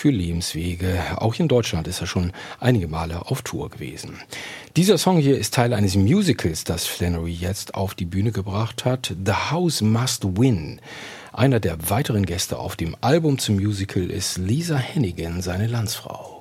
für Lebenswege. Auch in Deutschland ist er schon einige Male auf Tour gewesen. Dieser Song hier ist Teil eines Musicals, das Flannery jetzt auf die Bühne gebracht hat. The House Must Win. Einer der weiteren Gäste auf dem Album zum Musical ist Lisa Hannigan, seine Landsfrau.